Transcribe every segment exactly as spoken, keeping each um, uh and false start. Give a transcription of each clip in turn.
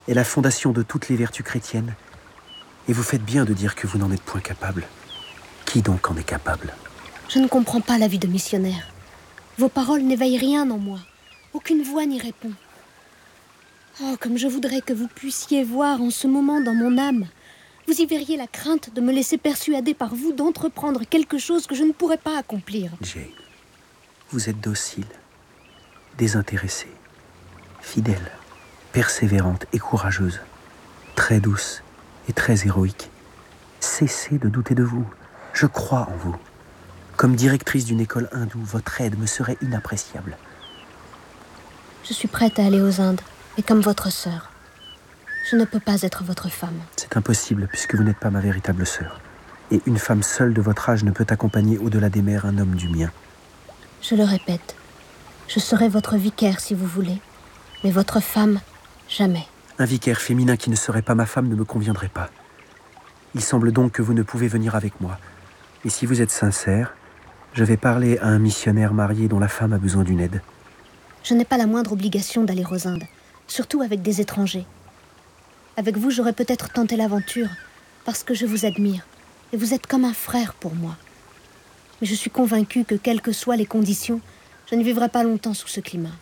est la fondation de toutes les vertus chrétiennes. Et vous faites bien de dire que vous n'en êtes point capable. Qui donc en est capable? Je ne comprends pas la vie de missionnaire. Vos paroles n'éveillent rien en moi. Aucune voix n'y répond. Oh, comme je voudrais que vous puissiez voir en ce moment dans mon âme. Vous y verriez la crainte de me laisser persuader par vous d'entreprendre quelque chose que je ne pourrais pas accomplir. Jane, vous êtes docile, désintéressée, fidèle, persévérante et courageuse, très douce et très héroïque. Cessez de douter de vous. Je crois en vous. Comme directrice d'une école hindoue, votre aide me serait inappréciable. Je suis prête à aller aux Indes, mais comme votre sœur. Je ne peux pas être votre femme. C'est impossible, puisque vous n'êtes pas ma véritable sœur. Et une femme seule de votre âge ne peut accompagner au-delà des mers un homme du mien. Je le répète, je serai votre vicaire si vous voulez, mais votre femme, jamais. Un vicaire féminin qui ne serait pas ma femme ne me conviendrait pas. Il semble donc que vous ne pouvez venir avec moi. Et si vous êtes sincère, je vais parler à un missionnaire marié dont la femme a besoin d'une aide. Je n'ai pas la moindre obligation d'aller aux Indes, surtout avec des étrangers. Avec vous, j'aurais peut-être tenté l'aventure, parce que je vous admire, et vous êtes comme un frère pour moi. Mais je suis convaincue que, quelles que soient les conditions, je ne vivrai pas longtemps sous ce climat.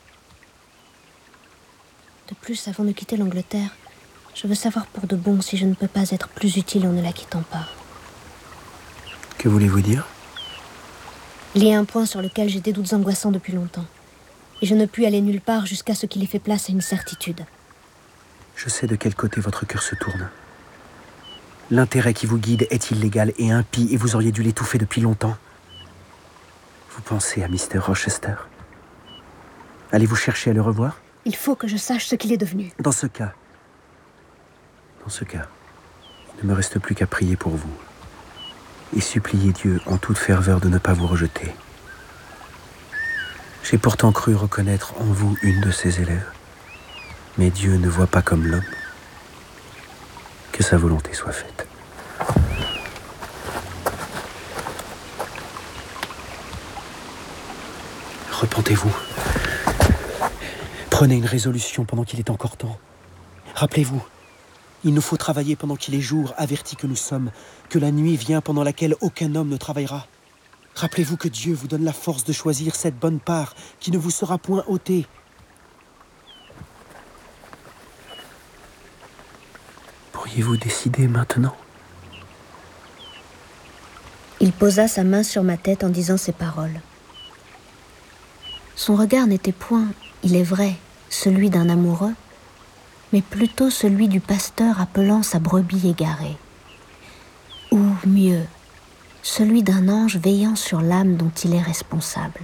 De plus, avant de quitter l'Angleterre, je veux savoir pour de bon si je ne peux pas être plus utile en ne la quittant pas. Que voulez-vous dire? Il y a un point sur lequel j'ai des doutes angoissants depuis longtemps, et je ne puis aller nulle part jusqu'à ce qu'il ait fait place à une certitude. Je sais de quel côté votre cœur se tourne. L'intérêt qui vous guide est illégal et impie, et vous auriez dû l'étouffer depuis longtemps. Vous pensez à mister Rochester? Allez-vous chercher à le revoir? Il faut que je sache ce qu'il est devenu. Dans ce cas, dans ce cas, il ne me reste plus qu'à prier pour vous et supplier Dieu en toute ferveur de ne pas vous rejeter. J'ai pourtant cru reconnaître en vous une de ses élèves. Mais Dieu ne voit pas comme l'homme. Que sa volonté soit faite. Repentez-vous. Prenez une résolution pendant qu'il est encore temps. Rappelez-vous, il nous faut travailler pendant qu'il est jour, avertis que nous sommes, que la nuit vient pendant laquelle aucun homme ne travaillera. Rappelez-vous que Dieu vous donne la force de choisir cette bonne part qui ne vous sera point ôtée. Pourriez-vous décider maintenant? Il posa sa main sur ma tête en disant ces paroles. Son regard n'était point, il est vrai, celui d'un amoureux, mais plutôt celui du pasteur appelant sa brebis égarée. Ou mieux, celui d'un ange veillant sur l'âme dont il est responsable.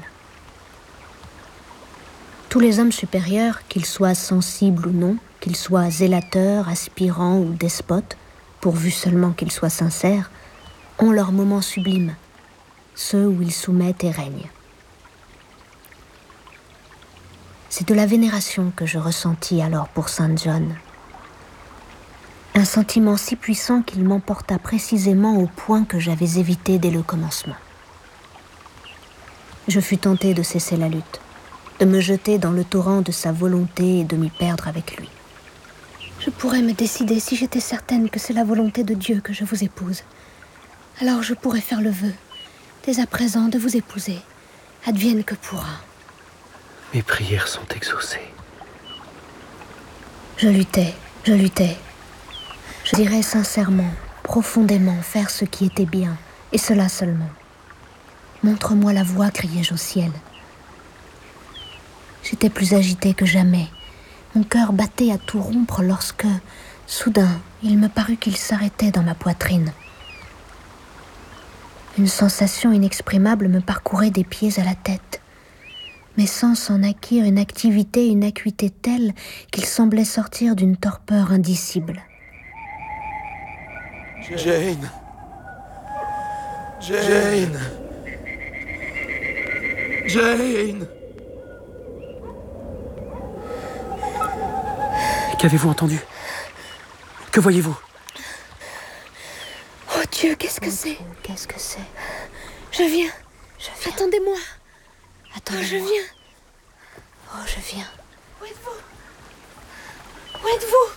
Tous les hommes supérieurs, qu'ils soient sensibles ou non, qu'ils soient zélateurs, aspirants ou despotes, pourvu seulement qu'ils soient sincères, ont leurs moments sublimes, ceux où ils soumettent et règnent. C'est de la vénération que je ressentis alors pour Saint John. Un sentiment si puissant qu'il m'emporta précisément au point que j'avais évité dès le commencement. Je fus tentée de cesser la lutte, de me jeter dans le torrent de sa volonté et de m'y perdre avec lui. Je pourrais me décider si j'étais certaine que c'est la volonté de Dieu que je vous épouse. Alors je pourrais faire le vœu, dès à présent, de vous épouser, advienne que pourra. Mes prières sont exaucées. Je luttais, je luttais. Je dirais sincèrement, profondément faire ce qui était bien, et cela seulement. Montre-moi la voie, criai-je au ciel. J'étais plus agitée que jamais. Mon cœur battait à tout rompre lorsque, soudain, il me parut qu'il s'arrêtait dans ma poitrine. Une sensation inexprimable me parcourait des pieds à la tête. Mes sens en acquirent une activité et une acuité telles qu'ils semblaient sortir d'une torpeur indicible. Jane. Jane. Jane. Qu'avez-vous entendu? Que voyez-vous? Oh Dieu, qu'est-ce que c'est? Qu'est-ce que c'est? Je viens. Je viens. Attendez-moi. Attendez-moi. Oh, je viens. Oh, je viens. Où êtes-vous? Où êtes-vous?